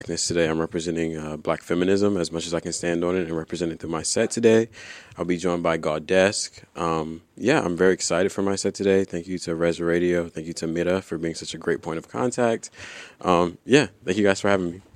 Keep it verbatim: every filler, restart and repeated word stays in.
Today, I'm representing uh, Black feminism as much as I can stand on it and represent it through my set today. I'll be joined by Gaudesk. Um, yeah, I'm very excited for my set today. Thank you to Res Radio. Thank you to Mira for being such a great point of contact. Um, yeah, thank you guys for having me.